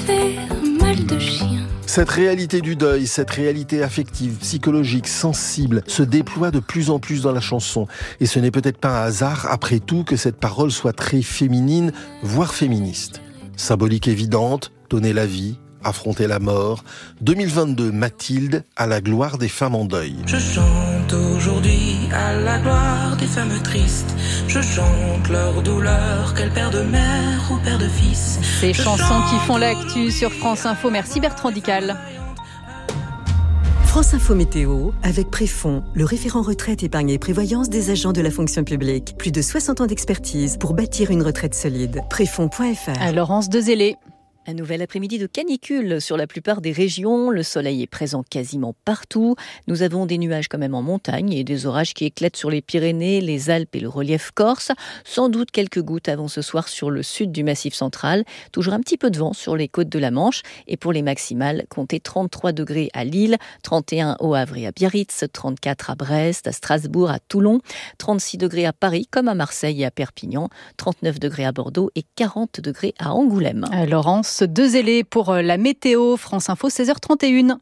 fait un mal de chien. Cette réalité du deuil, cette réalité affective, psychologique, sensible, se déploie de plus en plus dans la chanson. Et ce n'est peut-être pas un hasard, après tout, que cette parole soit très féminine, voire féministe. Symbolique évidente, donner la vie, affronter la mort. 2022, Mathilde, à la gloire des femmes en deuil. Je chante aujourd'hui à la gloire des femmes tristes. Je chante leur douleur, qu'elles père de mère ou père de fils. Ces chansons qui font l'actu sur France Info. Merci Bertrand Dical. France Info Météo, avec Préfond, le référent retraite, épargne et prévoyance des agents de la fonction publique. Plus de 60 ans d'expertise pour bâtir une retraite solide. Préfond.fr. Laurence Dezélé. Un nouvel après-midi de canicule sur la plupart des régions. Le soleil est présent quasiment partout. Nous avons des nuages quand même en montagne et des orages qui éclatent sur les Pyrénées, les Alpes et le relief corse. Sans doute quelques gouttes avant ce soir sur le sud du Massif central. Toujours un petit peu de vent sur les côtes de la Manche. Et pour les maximales, comptez 33 degrés à Lille, 31 au Havre et à Biarritz, 34 à Brest, à Strasbourg, à Toulon, 36 degrés à Paris comme à Marseille et à Perpignan, 39 degrés à Bordeaux et 40 degrés à Angoulême. Laurence Dezélé pour la météo. France Info, 16h31.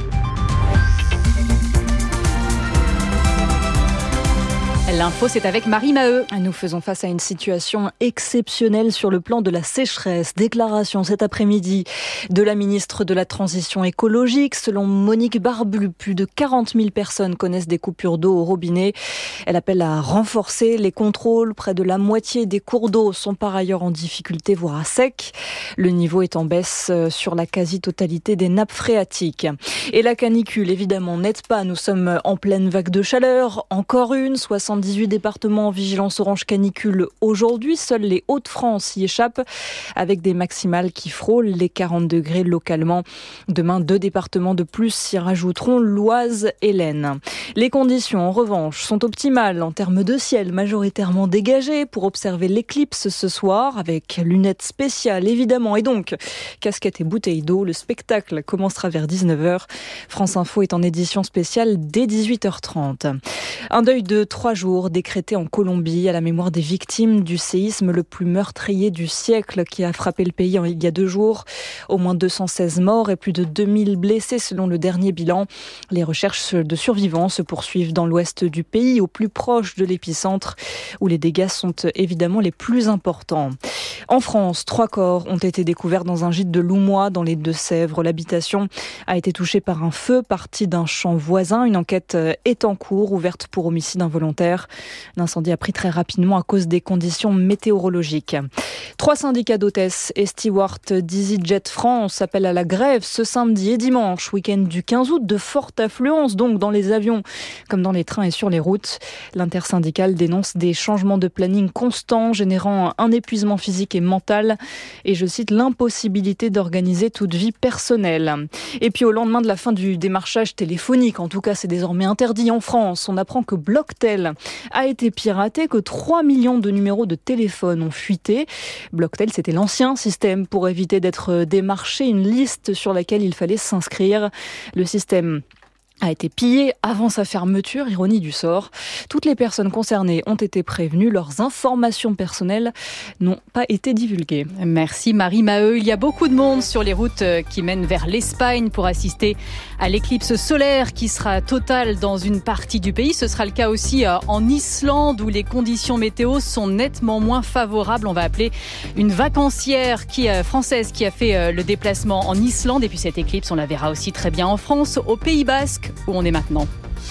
L'info, c'est avec Marie Maheu. Nous faisons face à une situation exceptionnelle sur le plan de la sécheresse. Déclaration cet après-midi de la ministre de la Transition écologique. Selon Monique Barbu, plus de 40 000 personnes connaissent des coupures d'eau au robinet. Elle appelle à renforcer les contrôles. Près de la moitié des cours d'eau sont par ailleurs en difficulté, voire à sec. Le niveau est en baisse sur la quasi-totalité des nappes phréatiques. Et la canicule, évidemment, n'aide pas. Nous sommes en pleine vague de chaleur. Encore une, 78 départements en vigilance orange canicule aujourd'hui. Seuls les Hauts-de-France y échappent avec des maximales qui frôlent les 40 degrés localement. Demain, 2 départements de plus s'y rajouteront, l'Oise et l'Aisne. Les conditions, en revanche, sont optimales en termes de ciel majoritairement dégagé pour observer l'éclipse ce soir avec lunettes spéciales évidemment et donc casquettes et bouteilles d'eau. Le spectacle commencera vers 19h. France Info est en édition spéciale dès 18h30. Un deuil de 3 jours décrété en Colombie à la mémoire des victimes du séisme le plus meurtrier du siècle qui a frappé le pays il y a 2 jours. Au moins 216 morts et plus de 2000 blessés selon le dernier bilan. Les recherches de survivants se poursuivent dans l'ouest du pays, au plus proche de l'épicentre, où les dégâts sont évidemment les plus importants. En France, 3 corps ont été découverts dans un gîte de Loumois, dans les Deux-Sèvres. L'habitation a été touchée par un feu parti d'un champ voisin. Une enquête est en cours, ouverte pour homicide involontaire. L'incendie a pris très rapidement à cause des conditions météorologiques. 3 syndicats d'hôtesses et stewards d'EasyJet France appellent à la grève ce samedi et dimanche, week-end du 15 août, de forte affluence donc dans les avions comme dans les trains et sur les routes. L'intersyndicale dénonce des changements de planning constants générant un épuisement physique et mental et, je cite, l'impossibilité d'organiser toute vie personnelle. Et puis au lendemain de la fin du démarchage téléphonique, en tout cas c'est désormais interdit en France, on apprend que Blocktel a été piraté, que 3 millions de numéros de téléphone ont fuité. Blocktel, c'était l'ancien système pour éviter d'être démarché, une liste sur laquelle il fallait s'inscrire. Le système a été pillé avant sa fermeture, ironie du sort. Toutes les personnes concernées ont été prévenues, leurs informations personnelles n'ont pas été divulguées. Merci Marie Maheu. Il y a beaucoup de monde sur les routes qui mènent vers l'Espagne pour assister à l'éclipse solaire qui sera totale dans une partie du pays. Ce sera le cas aussi en Islande où les conditions météo sont nettement moins favorables. On va appeler une vacancière française qui a fait le déplacement en Islande. Et puis cette éclipse, on la verra aussi très bien en France, au Pays Basque, où on est maintenant.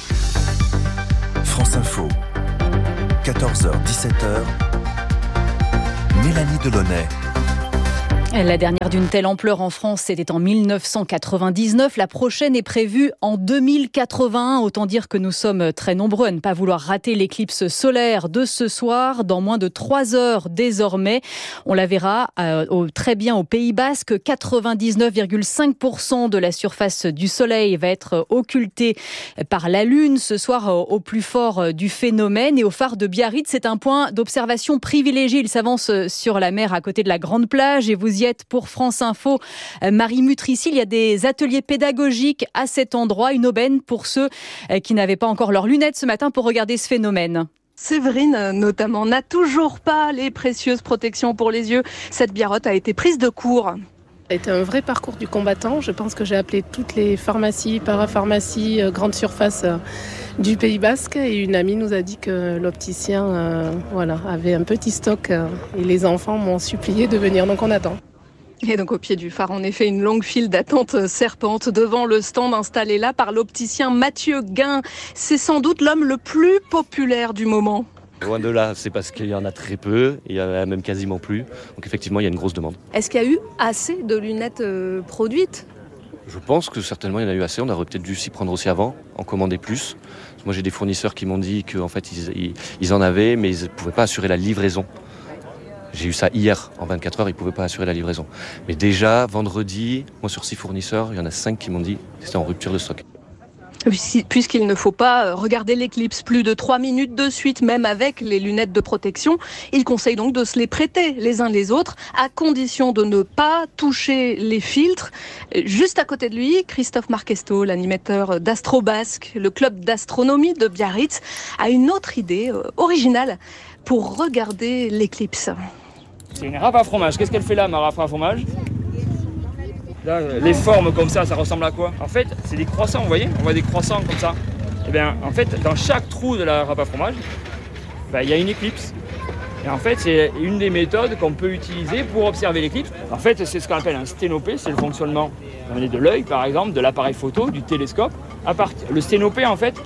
France Info, 14h-17h, Mélanie Delaunay. La dernière d'une telle ampleur en France, c'était en 1999. La prochaine est prévue en 2081. Autant dire que nous sommes très nombreux à ne pas vouloir rater l'éclipse solaire de ce soir, dans moins de 3 heures désormais. On la verra très bien au Pays Basque. 99,5% de la surface du soleil va être occultée par la Lune ce soir au plus fort du phénomène. Et au phare de Biarritz, c'est un point d'observation privilégié. Il s'avance sur la mer à côté de la grande plage et vous y êtes pour France Info. Marie Mutrici, il y a des ateliers pédagogiques à cet endroit, une aubaine pour ceux qui n'avaient pas encore leurs lunettes ce matin pour regarder ce phénomène. Séverine, notamment, n'a toujours pas les précieuses protections pour les yeux. Cette biarrotte a été prise de court. C'était un vrai parcours du combattant. Je pense que j'ai appelé toutes les pharmacies, parapharmacies, grandes surfaces du Pays Basque et une amie nous a dit que l'opticien avait un petit stock et les enfants m'ont supplié de venir, donc on attend. Et donc au pied du phare, en effet, une longue file d'attente serpente devant le stand installé là par l'opticien Mathieu Guin. C'est sans doute l'homme le plus populaire du moment. Loin de là, c'est parce qu'il y en a très peu, il y en a même quasiment plus. Donc effectivement, il y a une grosse demande. Est-ce qu'il y a eu assez de lunettes produites ? Je pense que certainement il y en a eu assez. On aurait peut-être dû s'y prendre aussi avant, en commander plus. Moi j'ai des fournisseurs qui m'ont dit qu'en fait ils en avaient, mais ils ne pouvaient pas assurer la livraison. J'ai eu ça hier, en 24 heures, ils ne pouvaient pas assurer la livraison. Mais déjà, vendredi, moi sur 6 fournisseurs, il y en a 5 qui m'ont dit que c'était en rupture de stock. Puisqu'il ne faut pas regarder l'éclipse plus de 3 minutes de suite, même avec les lunettes de protection. Il conseille donc de se les prêter les uns les autres, à condition de ne pas toucher les filtres. Juste à côté de lui, Christophe Marquesto, l'animateur d'Astro Basque, le club d'astronomie de Biarritz, a une autre idée originale pour regarder l'éclipse. C'est une râpe à fromage. Qu'est-ce qu'elle fait là, ma râpe à fromage ? Là, les formes comme ça ressemble à quoi ? En fait, c'est des croissants, vous voyez ? On voit des croissants comme ça. Et bien, en fait, dans chaque trou de la râpe à fromage, il y a une éclipse. Et en fait, c'est une des méthodes qu'on peut utiliser pour observer l'éclipse. En fait, c'est ce qu'on appelle un sténopé, c'est le fonctionnement de l'œil, par exemple, de l'appareil photo, du télescope. Le sténopé, en fait,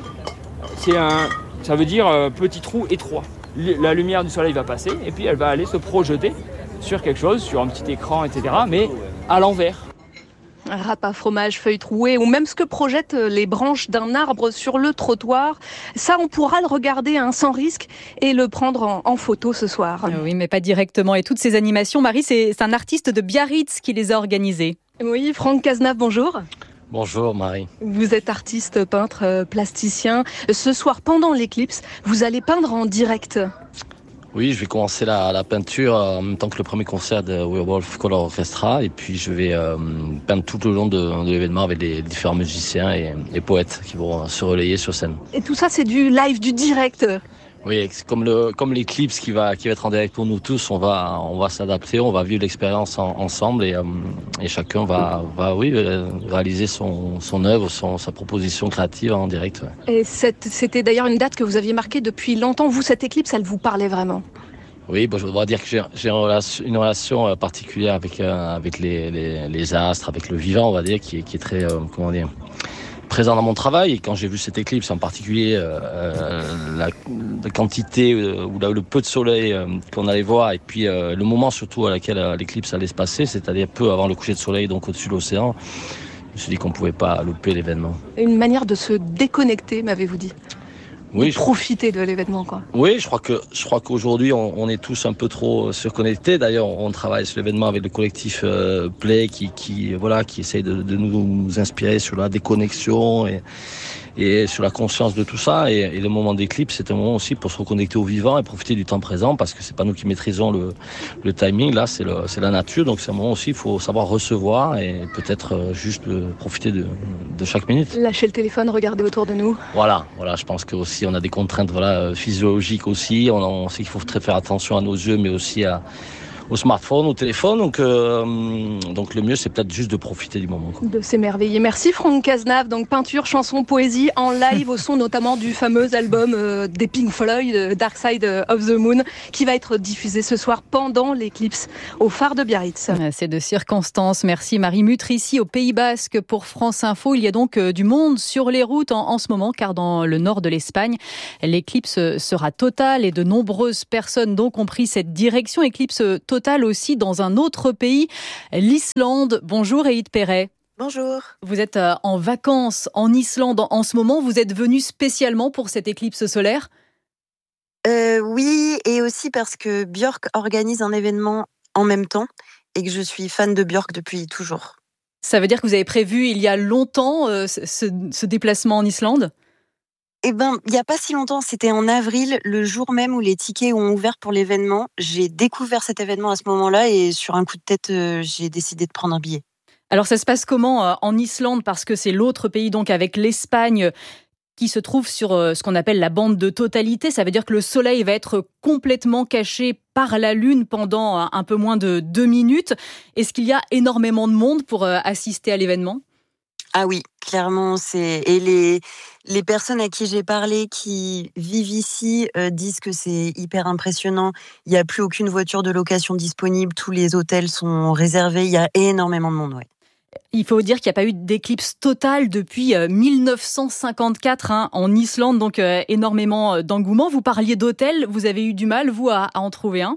ça veut dire petit trou étroit. La lumière du soleil va passer et puis elle va aller se projeter sur quelque chose, sur un petit écran, etc., mais à l'envers. Un râpe à fromage, feuilles trouées ou même ce que projettent les branches d'un arbre sur le trottoir. Ça, on pourra le regarder sans risque et le prendre en photo ce soir. Oui, mais pas directement. Et toutes ces animations, Marie, c'est un artiste de Biarritz qui les a organisées. Oui, Franck Cazenave, bonjour. Bonjour Marie. Vous êtes artiste, peintre, plasticien. Ce soir, pendant l'éclipse, vous allez peindre en direct. Oui, je vais commencer la peinture en même temps que le premier concert de Werewolf Color Orchestra et puis je vais peindre tout le long de l'événement avec les différents musiciens et poètes qui vont se relayer sur scène. Et tout ça, c'est du live, du direct. Oui, c'est comme l'éclipse qui va être en direct pour nous tous, on va s'adapter, on va vivre l'expérience ensemble et chacun va réaliser son œuvre, sa proposition créative en direct. Ouais. Et c'était d'ailleurs une date que vous aviez marquée depuis longtemps. Vous, cette éclipse, elle vous parlait vraiment ? Oui, je voudrais dire que j'ai une relation particulière avec les astres, avec le vivant, on va dire, qui est très, présent dans mon travail. Et quand j'ai vu cette éclipse, en particulier la quantité ou le peu de soleil qu'on allait voir, et puis le moment surtout à laquelle l'éclipse allait se passer, c'est-à-dire peu avant le coucher de soleil, donc au-dessus de l'océan, je me suis dit qu'on ne pouvait pas louper l'événement. Une manière de se déconnecter, m'avez-vous dit ? Oui, profiter de l'événement, quoi. Oui, je crois qu'aujourd'hui on est tous un peu trop surconnectés. D'ailleurs, on travaille sur l'événement avec le collectif Play qui essaye de nous inspirer sur la déconnexion et sur la conscience de tout ça. Et le moment d'éclipse, c'est un moment aussi pour se reconnecter au vivant et profiter du temps présent, parce que c'est pas nous qui maîtrisons le timing. Là, c'est la nature, donc c'est un moment aussi, il faut savoir recevoir et peut-être juste profiter de chaque minute. Lâcher le téléphone, regarder autour de nous. Voilà, je pense que aussi on a des contraintes physiologiques aussi. On sait qu'il faut très faire attention à nos yeux, mais aussi au smartphone, au téléphone. Donc le mieux, c'est peut-être juste de profiter du moment, quoi. De s'émerveiller. Merci Franck Cazenave. Donc peinture, chanson, poésie en live au son notamment du fameux album des Pink Floyd, Dark Side of the Moon, qui va être diffusé ce soir pendant l'éclipse au phare de Biarritz. C'est de circonstance. Merci Marie Mutrici au Pays Basque pour France Info. Il y a donc du monde sur les routes en ce moment, car dans le nord de l'Espagne, l'éclipse sera totale et de nombreuses personnes donc ont pris cette direction. Éclipse totale aussi dans un autre pays, l'Islande. Bonjour Héide Perret. Bonjour. Vous êtes en vacances en Islande en ce moment. Vous êtes venu spécialement pour cette éclipse solaire ? Oui, et aussi parce que Björk organise un événement en même temps et que je suis fan de Björk depuis toujours. Ça veut dire que vous avez prévu il y a longtemps ce déplacement en Islande ? Eh ben, il n'y a pas si longtemps, c'était en avril, le jour même où les tickets ont ouvert pour l'événement. J'ai découvert cet événement à ce moment-là et sur un coup de tête, j'ai décidé de prendre un billet. Alors ça se passe comment en Islande, parce que c'est l'autre pays donc avec l'Espagne qui se trouve sur ce qu'on appelle la bande de totalité. Ça veut dire que le Soleil va être complètement caché par la Lune pendant un peu moins de 2 minutes. Est-ce qu'il y a énormément de monde pour assister à l'événement ? Ah oui, clairement, et les personnes à qui j'ai parlé qui vivent ici disent que c'est hyper impressionnant. Il n'y a plus aucune voiture de location disponible, tous les hôtels sont réservés, il y a énormément de monde, ouais. Il faut dire qu'il n'y a pas eu d'éclipse totale depuis 1954 en Islande, donc énormément d'engouement. Vous parliez d'hôtels, vous avez eu du mal, vous, à en trouver un ?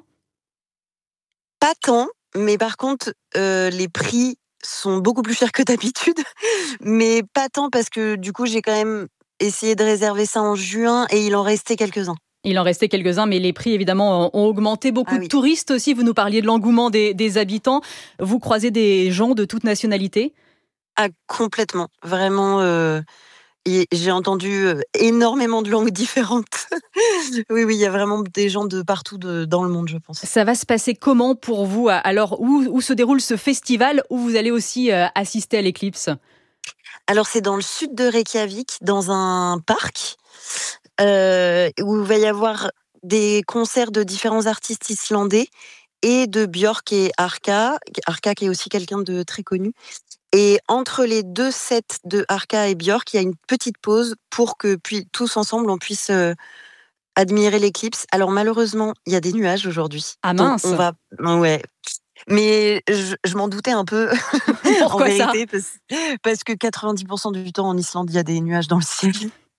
Pas tant, mais par contre, les prix sont beaucoup plus chers que d'habitude, mais pas tant parce que du coup j'ai quand même essayé de réserver ça en juin et il en restait quelques-uns. Il en restait quelques-uns, mais les prix évidemment ont augmenté. Beaucoup de touristes aussi, vous nous parliez de l'engouement des habitants. Vous croisez des gens de toute nationalité ? Ah, complètement, vraiment. J'ai entendu énormément de langues différentes. Oui, il y a vraiment des gens de partout dans le monde, je pense. Ça va se passer comment pour vous ? Alors, où se déroule ce festival, où vous allez aussi assister à l'éclipse ? Alors, c'est dans le sud de Reykjavik, dans un parc, où il va y avoir des concerts de différents artistes islandais et de Björk et Arka qui est aussi quelqu'un de très connu. Et entre les 2 sets de Arka et Björk, il y a une petite pause pour que puis tous ensemble on puisse admirer l'éclipse. Alors malheureusement, il y a des nuages aujourd'hui. Ah mince. Ouais. Mais je m'en doutais un peu. Pourquoi en vérité, parce que 90% du temps en Islande, il y a des nuages dans le ciel.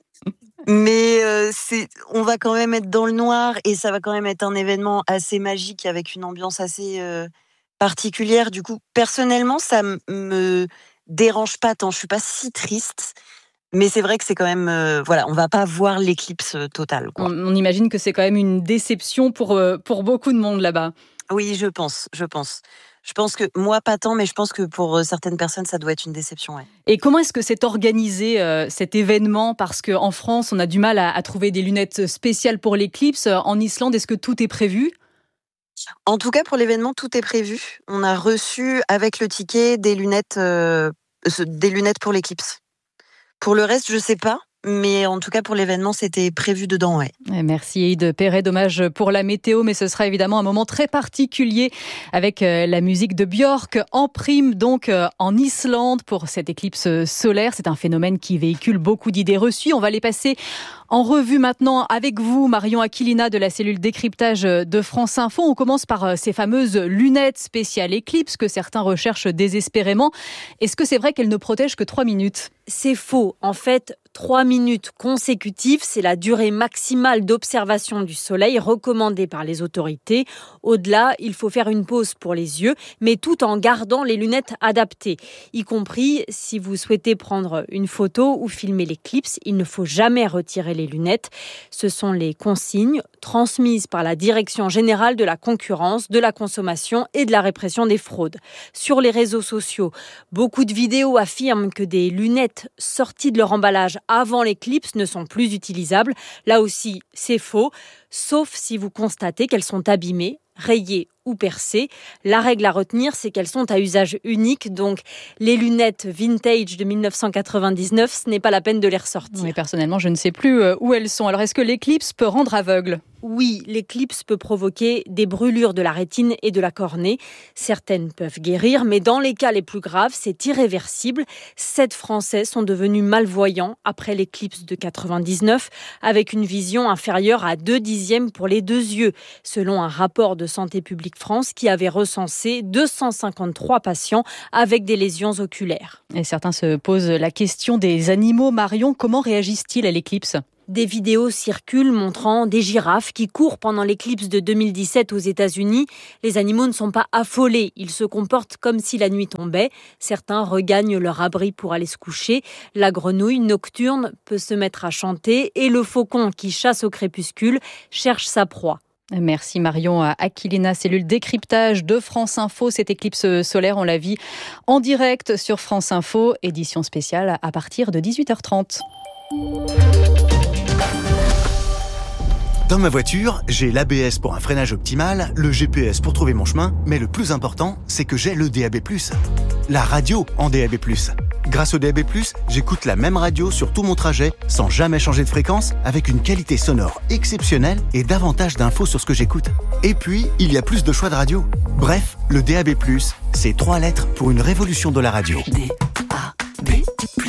Mais on va quand même être dans le noir et ça va quand même être un événement assez magique avec une ambiance assez particulière. Du coup, personnellement, ça me dérange pas tant. Je suis pas si triste. Mais c'est vrai que c'est quand même... on va pas voir l'éclipse totale, quoi. On imagine que c'est quand même une déception pour beaucoup de monde là-bas. Oui, je pense. Je pense que, moi pas tant, mais je pense que pour certaines personnes, ça doit être une déception. Ouais. Et comment est-ce que c'est organisé cet événement ? Parce qu'en France, on a du mal à trouver des lunettes spéciales pour l'éclipse. En Islande, est-ce que tout est prévu ? En tout cas, pour l'événement, tout est prévu. On a reçu, avec le ticket, des lunettes pour l'éclipse. Pour le reste, je sais pas. Mais en tout cas, pour l'événement, c'était prévu dedans, ouais. Merci Aïd Perret, dommage pour la météo, mais ce sera évidemment un moment très particulier avec la musique de Björk en prime, donc en Islande pour cette éclipse solaire. C'est un phénomène qui véhicule beaucoup d'idées reçues. On va les passer en revue maintenant avec vous, Marion Aquilina de la cellule décryptage de France Info. On commence par ces fameuses lunettes spéciales éclipse que certains recherchent désespérément. Est-ce que c'est vrai qu'elles ne protègent que 3 minutes ? C'est faux. En fait, 3 minutes consécutives, c'est la durée maximale d'observation du soleil recommandée par les autorités. Au-delà, il faut faire une pause pour les yeux, mais tout en gardant les lunettes adaptées. Y compris, si vous souhaitez prendre une photo ou filmer l'éclipse, il ne faut jamais retirer les lunettes. Ce sont les consignes transmises par la Direction générale de la concurrence, de la consommation et de la répression des fraudes. Sur les réseaux sociaux, beaucoup de vidéos affirment que des lunettes sorties de leur emballage avant l'éclipse ne sont plus utilisables. Là aussi, c'est faux, sauf si vous constatez qu'elles sont abîmées, rayées ou percées. La règle à retenir, c'est qu'elles sont à usage unique. Donc, les lunettes vintage de 1999, ce n'est pas la peine de les ressortir. Oui, personnellement, je ne sais plus où elles sont. Alors, est-ce que l'éclipse peut rendre aveugle ? Oui, l'éclipse peut provoquer des brûlures de la rétine et de la cornée. Certaines peuvent guérir, mais dans les cas les plus graves, c'est irréversible. 7 Français sont devenus malvoyants après l'éclipse de 99, avec une vision inférieure à 2/10 pour les 2 yeux, selon un rapport de Santé publique France qui avait recensé 253 patients avec des lésions oculaires. Et certains se posent la question des animaux. Marion, comment réagissent-ils à l'éclipse ? Des vidéos circulent montrant des girafes qui courent pendant l'éclipse de 2017 aux États-Unis. Les animaux ne sont pas affolés, ils se comportent comme si la nuit tombait. Certains regagnent leur abri pour aller se coucher. La grenouille nocturne peut se mettre à chanter et le faucon qui chasse au crépuscule cherche sa proie. Merci Marion Aquilina, cellule décryptage de France Info. Cette éclipse solaire, on la vit en direct sur France Info, édition spéciale à partir de 18h30. Dans ma voiture, j'ai l'ABS pour un freinage optimal, le GPS pour trouver mon chemin, mais le plus important, c'est que j'ai le DAB+, la radio en DAB+. Grâce au DAB+, j'écoute la même radio sur tout mon trajet sans jamais changer de fréquence, avec une qualité sonore exceptionnelle et davantage d'infos sur ce que j'écoute. Et puis, il y a plus de choix de radio. Bref, le DAB+, c'est 3 lettres pour une révolution de la radio. DAB+.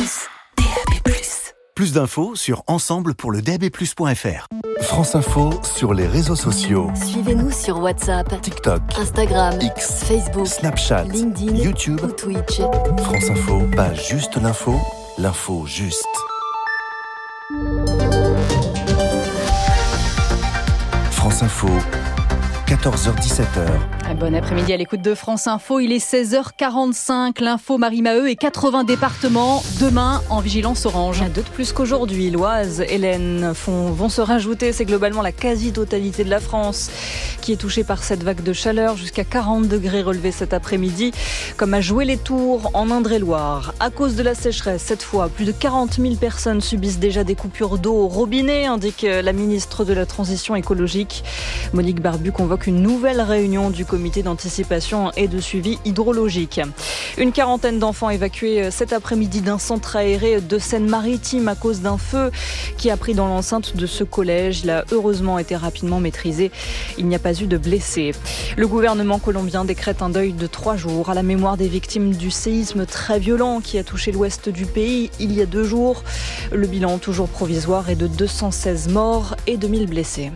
Plus d'infos sur ensemble-pour-le-DAB+.fr. France Info sur les réseaux sociaux. Suivez-nous sur WhatsApp, TikTok, Instagram, X, Facebook, Snapchat, LinkedIn, YouTube ou Twitch. France Info, pas juste l'info, l'info juste. France Info, 14h-17h. Bon après-midi à l'écoute de France Info, il est 16h45, l'info Marie Maheu et 80 départements demain en vigilance orange. 2 de plus qu'aujourd'hui, l'Oise, Hélène, vont se rajouter, c'est globalement la quasi-totalité de la France qui est touchée par cette vague de chaleur, jusqu'à 40 degrés relevés cet après-midi, comme à Joué-les-Tours en Indre-et-Loire. À cause de la sécheresse, cette fois, plus de 40 000 personnes subissent déjà des coupures d'eau au robinet, indique la ministre de la Transition écologique. Monique Barbu convoque une nouvelle réunion du comité d'anticipation et de suivi hydrologique. Une quarantaine d'enfants évacués cet après-midi d'un centre aéré de Seine-Maritime à cause d'un feu qui a pris dans l'enceinte de ce collège. Il a heureusement été rapidement maîtrisé. Il n'y a pas eu de blessés. Le gouvernement colombien décrète un deuil de 3 jours à la mémoire des victimes du séisme très violent qui a touché l'ouest du pays il y a 2 jours. Le bilan, toujours provisoire, est de 216 morts et 2000 blessés.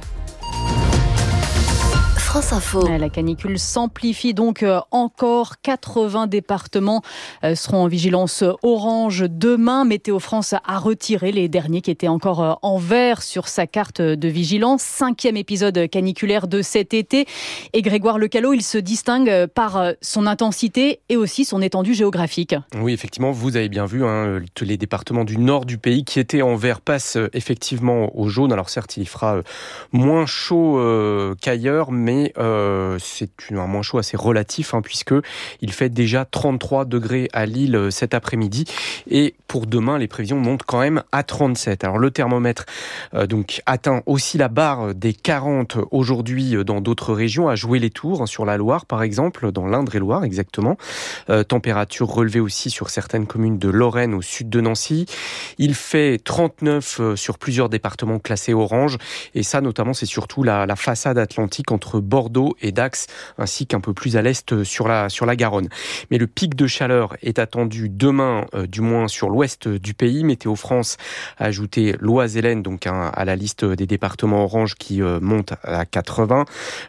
France Info. La canicule s'amplifie donc encore. 80 départements seront en vigilance orange demain. Météo France a retiré les derniers qui étaient encore en vert sur sa carte de vigilance. 5e épisode caniculaire de cet été. Et Grégoire Lecalot, il se distingue par son intensité et aussi son étendue géographique. Oui, effectivement, vous avez bien vu, les départements du nord du pays qui étaient en vert passent effectivement au jaune. Alors certes, il fera moins chaud qu'ailleurs, mais c'est un moins chaud assez relatif, puisque il fait déjà 33 degrés à Lille cet après-midi, et pour demain les prévisions montent quand même à 37. Alors le thermomètre donc atteint aussi la barre des 40 aujourd'hui dans d'autres régions, à Joué-les-Tours sur la Loire par exemple, dans l'Indre-et-Loire exactement. Température relevée aussi sur certaines communes de Lorraine au sud de Nancy. Il fait 39 sur plusieurs départements classés orange, et ça notamment c'est surtout la façade atlantique entre Bordeaux et Dax, ainsi qu'un peu plus à l'est sur la Garonne. Mais le pic de chaleur est attendu demain, du moins sur l'ouest du pays. Météo France a ajouté l'Oise-Hélène donc à la liste des départements orange qui monte à 80.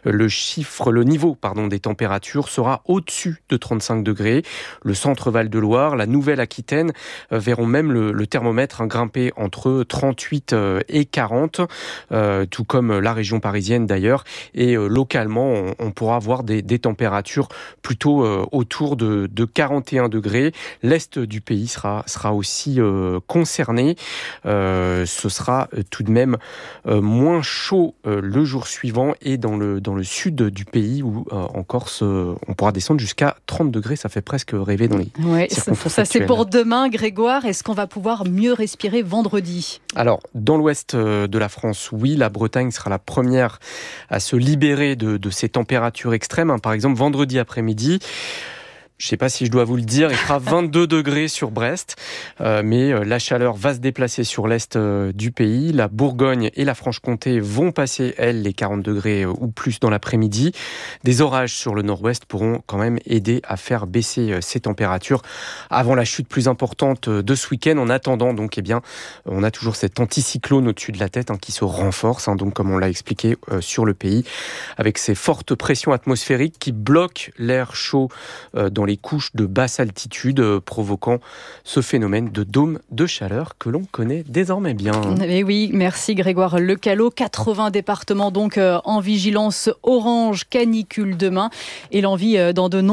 Le niveau des températures sera au-dessus de 35 degrés. Le centre Val-de-Loire, la Nouvelle-Aquitaine verront même le thermomètre grimper entre 38 et 40, tout comme la région parisienne d'ailleurs. Et localement, on pourra avoir des températures plutôt autour de 41 degrés. L'est du pays sera aussi concerné. Ce sera tout de même moins chaud le jour suivant, et dans le sud du pays où en Corse, on pourra descendre jusqu'à 30 degrés. Ça fait presque rêver dans les circonstances ça c'est actuelles. pour demain, Grégoire. Est-ce qu'on va pouvoir mieux respirer vendredi ? Alors, dans l'ouest de la France, oui, la Bretagne sera la première à se libérer de ces températures extrêmes. Par exemple, vendredi après-midi, je ne sais pas si je dois vous le dire, il fera 22 degrés sur Brest, mais la chaleur va se déplacer sur l'est du pays. La Bourgogne et la Franche-Comté vont passer, elles, les 40 degrés ou plus dans l'après-midi. Des orages sur le nord-ouest pourront quand même aider à faire baisser ces températures avant la chute plus importante de ce week-end. En attendant, donc, on a toujours cet anticyclone au-dessus de la tête qui se renforce, donc comme on l'a expliqué sur le pays, avec ces fortes pressions atmosphériques qui bloquent l'air chaud dans les couches de basse altitude, provoquant ce phénomène de dôme de chaleur que l'on connaît désormais bien. Et oui, merci Grégoire Lecalot. 80 départements donc en vigilance orange canicule demain, et l'envie dans de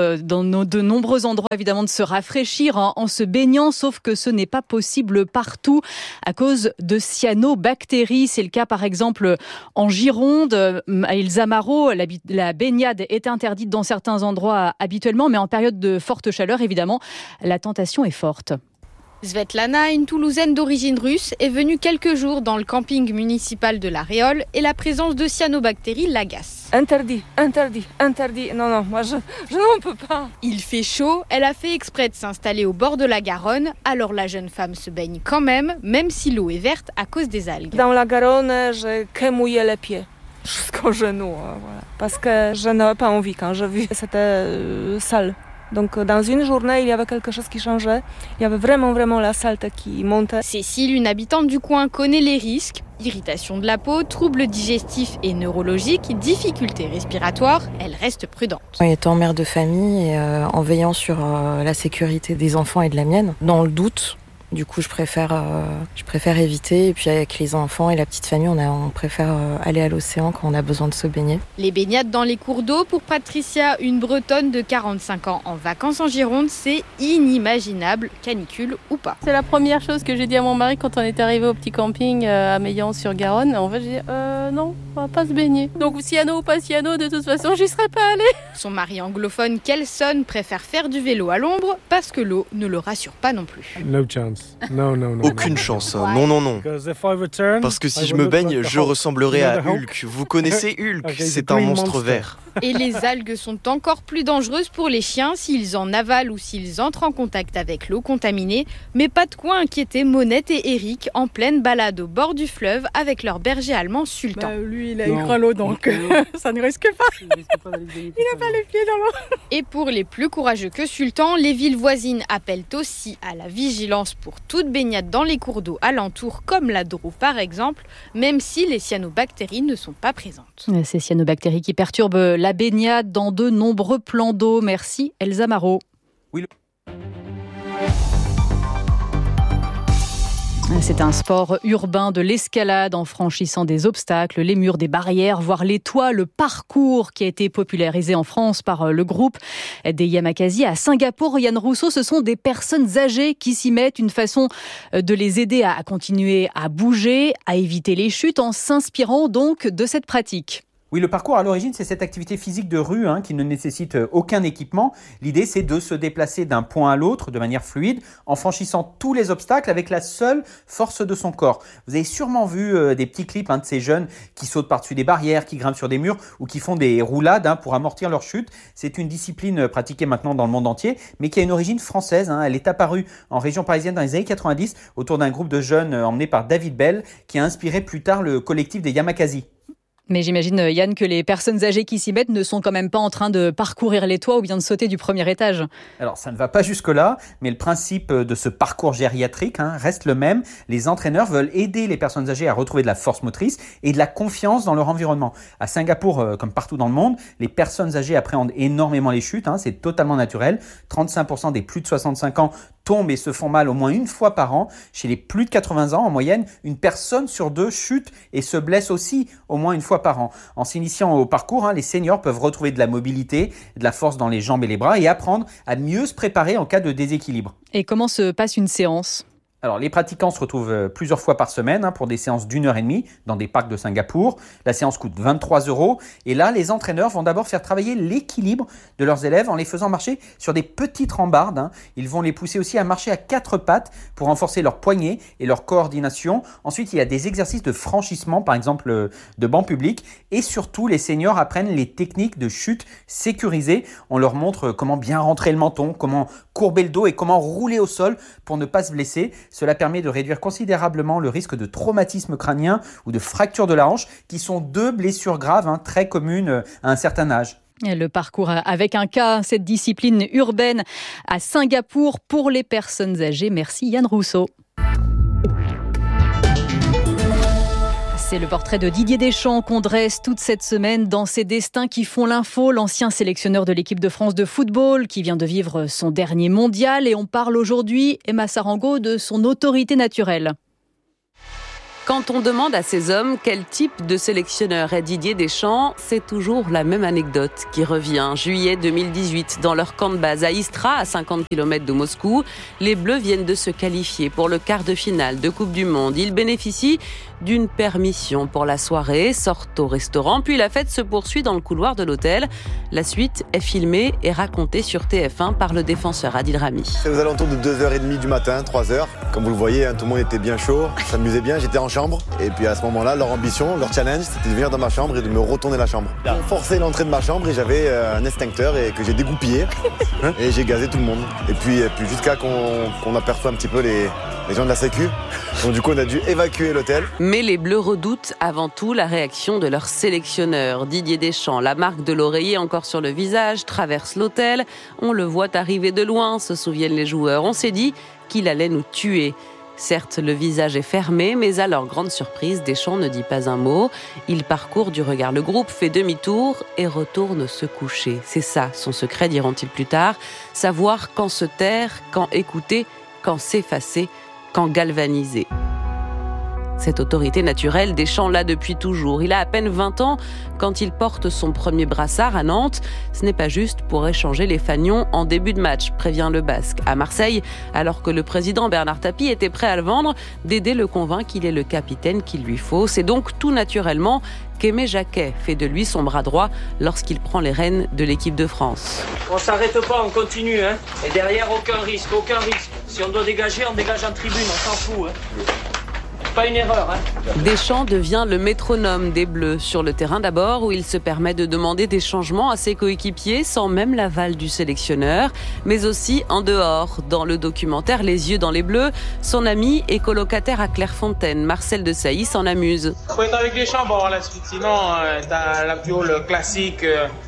nombreux endroits évidemment de se rafraîchir en se baignant, sauf que ce n'est pas possible partout à cause de cyanobactéries. C'est le cas par exemple en Gironde, à Ilzamaro. La baignade est interdite dans certains endroits habituellement, mais en période de forte chaleur, évidemment, la tentation est forte. Svetlana, une Toulousaine d'origine russe, est venue quelques jours dans le camping municipal de La Réole et la présence de cyanobactéries l'agace. Interdit. Non, moi je n'en peux pas. Il fait chaud, elle a fait exprès de s'installer au bord de la Garonne, alors la jeune femme se baigne quand même si l'eau est verte à cause des algues. Dans la Garonne, j'ai que mouillé les pieds. Jusqu'aux genoux, voilà. Parce que je n'avais pas envie quand j'ai vu. C'était sale. Donc dans une journée, il y avait quelque chose qui changeait. Il y avait vraiment la saleté qui montait. Cécile, une habitante du coin, connaît les risques. Irritation de la peau, troubles digestifs et neurologiques, difficultés respiratoires, elle reste prudente. Étant mère de famille et en veillant sur la sécurité des enfants et de la mienne, dans le doute, du coup je préfère éviter. Et puis avec les enfants et la petite famille, on préfère aller à l'océan quand on a besoin de se baigner. Les baignades dans les cours d'eau, pour Patricia, une Bretonne de 45 ans en vacances en Gironde, c'est inimaginable, canicule ou pas. C'est la première chose que j'ai dit à mon mari quand on est arrivé au petit camping à Meillan-sur-Garonne. En fait, j'ai dit non, on va pas se baigner. Donc cyano ou pas cyano, de toute façon, j'y serais pas allée. Son mari anglophone, Kelson, préfère faire du vélo à l'ombre parce que l'eau ne le rassure pas non plus. No chance. Non. Aucune chance, non. Parce que si je me baigne, je ressemblerai à Hulk. Vous connaissez Hulk, c'est un monstre vert. Et les algues sont encore plus dangereuses pour les chiens s'ils en avalent ou s'ils entrent en contact avec l'eau contaminée. Mais pas de quoi inquiéter Monette et Eric en pleine balade au bord du fleuve avec leur berger allemand Sultan. Lui, il a écrit l'eau, donc ça ne risque pas. Il n'a pas les pieds dans l'eau. Et pour les plus courageux que Sultan, les villes voisines appellent aussi à la vigilance pour toute baignade dans les cours d'eau alentours, comme la Drou par exemple, même si les cyanobactéries ne sont pas présentes. Ces cyanobactéries qui perturbent la baignade dans de nombreux plans d'eau. Merci Elsa Marot. Oui. C'est un sport urbain de l'escalade en franchissant des obstacles, les murs, des barrières, voire les toits. Le parcours qui a été popularisé en France par le groupe des Yamakasi à Singapour. Yann Rousseau, ce sont des personnes âgées qui s'y mettent, une façon de les aider à continuer à bouger, à éviter les chutes en s'inspirant donc de cette pratique. Oui, le parcours à l'origine, c'est cette activité physique de rue qui ne nécessite aucun équipement. L'idée, c'est de se déplacer d'un point à l'autre de manière fluide en franchissant tous les obstacles avec la seule force de son corps. Vous avez sûrement vu des petits clips de ces jeunes qui sautent par-dessus des barrières, qui grimpent sur des murs ou qui font des roulades pour amortir leur chute. C'est une discipline pratiquée maintenant dans le monde entier, mais qui a une origine française. Elle est apparue en région parisienne dans les années 90 autour d'un groupe de jeunes emmenés par David Bell, qui a inspiré plus tard le collectif des Yamakasi. Mais j'imagine, Yann, que les personnes âgées qui s'y mettent ne sont quand même pas en train de parcourir les toits ou bien de sauter du premier étage. Alors, ça ne va pas jusque-là, mais le principe de ce parcours gériatrique reste le même. Les entraîneurs veulent aider les personnes âgées à retrouver de la force motrice et de la confiance dans leur environnement. À Singapour, comme partout dans le monde, les personnes âgées appréhendent énormément les chutes. C'est totalement naturel. 35% des plus de 65 ans tombent et se font mal au moins une fois par an. Chez les plus de 80 ans, en moyenne, une personne sur deux chute et se blesse aussi au moins une fois par an. En s'initiant au parcours, les seniors peuvent retrouver de la mobilité, de la force dans les jambes et les bras et apprendre à mieux se préparer en cas de déséquilibre. Et comment se passe une séance ? Alors, les pratiquants se retrouvent plusieurs fois par semaine pour des séances d'1h30 dans des parcs de Singapour. La séance coûte 23 €. Et là, les entraîneurs vont d'abord faire travailler l'équilibre de leurs élèves en les faisant marcher sur des petites rambardes. Ils vont les pousser aussi à marcher à 4 pattes pour renforcer leurs poignets et leur coordination. Ensuite, il y a des exercices de franchissement, par exemple de bancs publics. Et surtout, les seniors apprennent les techniques de chute sécurisées. On leur montre comment bien rentrer le menton, comment courber le dos et comment rouler au sol pour ne pas se blesser. Cela permet de réduire considérablement le risque de traumatisme crânien ou de fracture de la hanche, qui sont deux blessures graves très communes à un certain âge. Et le parcours avec un cas, cette discipline urbaine à Singapour pour les personnes âgées. Merci Yann Rousseau. C'est le portrait de Didier Deschamps qu'on dresse toute cette semaine dans Ces destins qui font l'info. L'ancien sélectionneur de l'équipe de France de football qui vient de vivre son dernier mondial. Et on parle aujourd'hui, Emma Sarango, de son autorité naturelle. Quand on demande à ces hommes quel type de sélectionneur est Didier Deschamps, c'est toujours la même anecdote qui revient. Juillet 2018, dans leur camp de base à Istra, à 50 km de Moscou, les Bleus viennent de se qualifier pour le quart de finale de Coupe du Monde. Ils bénéficient d'une permission pour la soirée, sortent au restaurant, puis la fête se poursuit dans le couloir de l'hôtel. La suite est filmée et racontée sur TF1 par le défenseur Adil Rami. C'est aux alentours de 2h30 du matin, 3h. Comme vous le voyez, tout le monde était bien chaud, s'amusait bien, j'étais en chambre. Et puis à ce moment-là, leur ambition, leur challenge, c'était de venir dans ma chambre et de me retourner la chambre. J'ai forcé l'entrée de ma chambre et j'avais un extincteur et que j'ai dégoupillé. Et j'ai gazé tout le monde. Et puis jusqu'à qu'on aperçoit un petit peu les gens de la Sécu. Donc du coup, on a dû évacuer l'hôtel. Mais les Bleus redoutent avant tout la réaction de leur sélectionneur. Didier Deschamps, la marque de l'oreiller encore sur le visage, traverse l'hôtel. On le voit arriver de loin, se souviennent les joueurs. On s'est dit qu'il allait nous tuer. Certes, le visage est fermé, mais à leur grande surprise, Deschamps ne dit pas un mot. Il parcourt du regard le groupe, fait demi-tour et retourne se coucher. C'est ça son secret, diront-ils plus tard. Savoir quand se taire, quand écouter, quand s'effacer, quand galvaniser. Cette autorité naturelle, Deschamps l'a depuis toujours. Il a à peine 20 ans quand il porte son premier brassard à Nantes. Ce n'est pas juste pour échanger les fanions en début de match, prévient le Basque. À Marseille, alors que le président Bernard Tapie était prêt à le vendre, Dédé le convainc qu'il est le capitaine qu'il lui faut. C'est donc tout naturellement qu'Aimé Jacquet fait de lui son bras droit lorsqu'il prend les rênes de l'équipe de France. On s'arrête pas, on continue. Et derrière, aucun risque, aucun risque. Si on doit dégager, on dégage en tribune, on s'en fout. Pas une erreur. Deschamps devient le métronome des Bleus. Sur le terrain d'abord, où il se permet de demander des changements à ses coéquipiers sans même l'aval du sélectionneur, mais aussi en dehors. Dans le documentaire Les yeux dans les Bleus, son ami et colocataire à Clairefontaine, Marcel Desailly, s'en amuse. Faut être avec Deschamps pour avoir la suite, sinon t'as la piole classique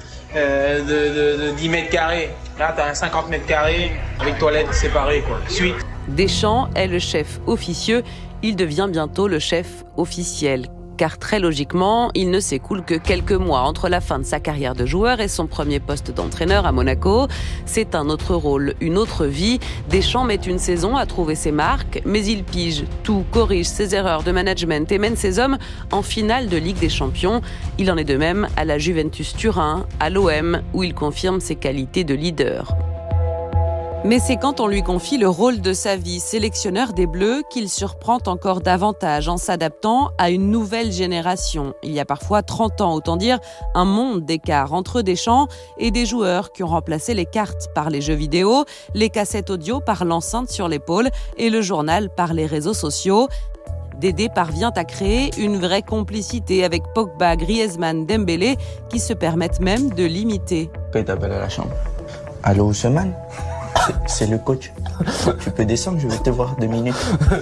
de 10 mètres carrés. Là t'as un 50 mètres carrés avec toilettes séparées. Suite. Deschamps est le chef officieux. Il devient bientôt le chef officiel, car très logiquement, il ne s'écoule que quelques mois entre la fin de sa carrière de joueur et son premier poste d'entraîneur à Monaco. C'est un autre rôle, une autre vie. Deschamps met une saison à trouver ses marques, mais il pige tout, corrige ses erreurs de management et mène ses hommes en finale de Ligue des Champions. Il en est de même à la Juventus Turin, à l'OM, où il confirme ses qualités de leader. Mais c'est quand on lui confie le rôle de sa vie, sélectionneur des Bleus, qu'il surprend encore davantage en s'adaptant à une nouvelle génération. Il y a parfois 30 ans, autant dire un monde d'écart entre Deschamps et des joueurs qui ont remplacé les cartes par les jeux vidéo, les cassettes audio par l'enceinte sur l'épaule et le journal par les réseaux sociaux. Dédé parvient à créer une vraie complicité avec Pogba, Griezmann, Dembélé, qui se permettent même de l'imiter. Il t'appelle à la chambre. Allô, Ousmane ? C'est le coach. Tu peux descendre, je vais te voir 2 minutes.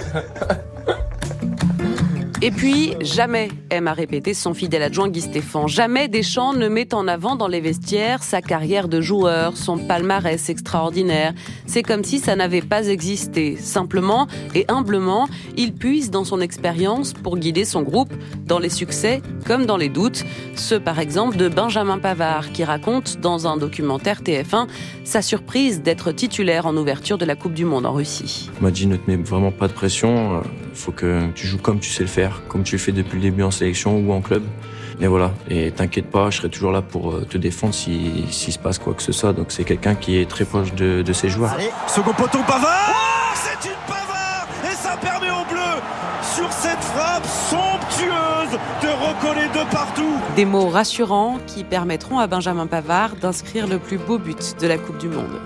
Et puis, jamais, aime à répéter son fidèle adjoint Guy Stéphane, jamais Deschamps ne met en avant dans les vestiaires sa carrière de joueur, son palmarès extraordinaire. C'est comme si ça n'avait pas existé. Simplement et humblement, il puise dans son expérience pour guider son groupe dans les succès comme dans les doutes. Ceux, par exemple, de Benjamin Pavard, qui raconte dans un documentaire TF1 sa surprise d'être titulaire en ouverture de la Coupe du Monde en Russie. Il m'a dit, ne te mets vraiment pas de pression, faut que tu joues comme tu sais le faire, comme tu le fais depuis le début en sélection ou en club. Et voilà, et t'inquiète pas, je serai toujours là pour te défendre s'il se passe quoi que ce soit. Donc c'est quelqu'un qui est très proche de ses joueurs. Allez, second poteau, Pavard. Oh, c'est une Pavard. Et ça permet aux Bleus, sur cette frappe somptueuse, de recoller de partout. Des mots rassurants qui permettront à Benjamin Pavard d'inscrire le plus beau but de la Coupe du Monde.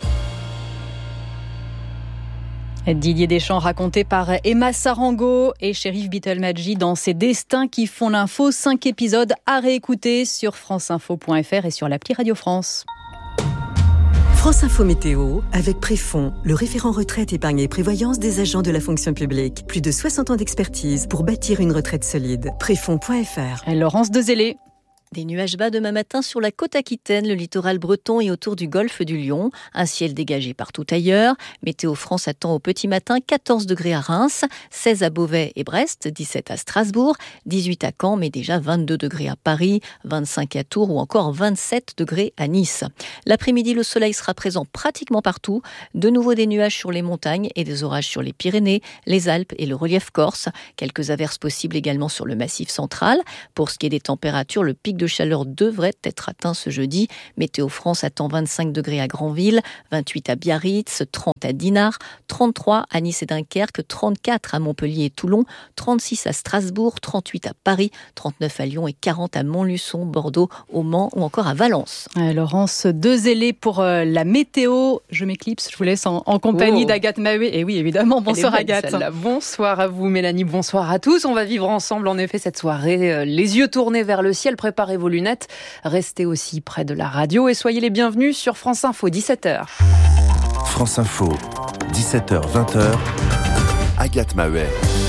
Didier Deschamps raconté par Emma Sarango et Chérif Bitelmadji dans Ces destins qui font l'info. 5 épisodes à réécouter sur franceinfo.fr et sur l'appli Radio France. France Info Météo avec Préfond, le référent retraite, épargne et prévoyance des agents de la fonction publique. Plus de 60 ans d'expertise pour bâtir une retraite solide. Préfond.fr. Laurence Dezellé. Des nuages bas demain matin sur la côte aquitaine, le littoral breton et autour du golfe du Lion. Un ciel dégagé partout ailleurs. Météo France attend au petit matin 14 degrés à Reims, 16 à Beauvais et Brest, 17 à Strasbourg, 18 à Caen, mais déjà 22 degrés à Paris, 25 à Tours ou encore 27 degrés à Nice. L'après-midi, le soleil sera présent pratiquement partout. De nouveau des nuages sur les montagnes et des orages sur les Pyrénées, les Alpes et le relief corse. Quelques averses possibles également sur le massif central. Pour ce qui est des températures, le pic de chaleur devrait être atteint ce jeudi. Météo France attend 25 degrés à Granville, 28 à Biarritz, 30 à Dinard, 33 à Nice et Dunkerque, 34 à Montpellier et Toulon, 36 à Strasbourg, 38 à Paris, 39 à Lyon et 40 à Montluçon, Bordeaux, au Mans ou encore à Valence. Laurence Dezellé pour la météo. Je m'éclipse, je vous laisse en compagnie d'Agathe Maheuet. Et oui, évidemment, bonsoir Agathe. Bonsoir à vous Mélanie, bonsoir à tous. On va vivre ensemble en effet cette soirée, les yeux tournés vers le ciel, préparez vos lunettes, restez aussi près de la radio et soyez les bienvenus sur France Info, 17h. France Info, 17h, 20h, Agathe Maheuet.